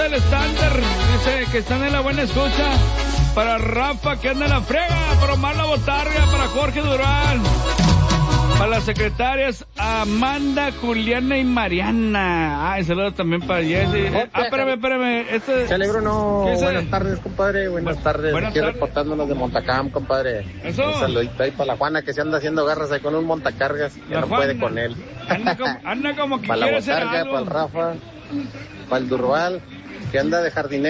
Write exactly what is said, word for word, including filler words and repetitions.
del estándar, dice que están en la buena escucha. Para Rafa, que anda en la frega. Para Omar La Botarga. Para Jorge Durán. Para las secretarias Amanda, Juliana y Mariana. Ay, saludos también para Jessy. Ah, espérame, espérame. Este... Chale, Bruno. Buenas tardes, compadre. Buenas Bu- tardes. Buenas Aquí tardes. reportándonos de Montacam, compadre. Eso. Un saludito ahí para la Juana, que se anda haciendo garras ahí con un montacargas. Que La no Juana. puede con él. Anda como, anda como que Para la quiere hacer Botarga, algo. para el Rafa, para el Durval, que anda de jardinero.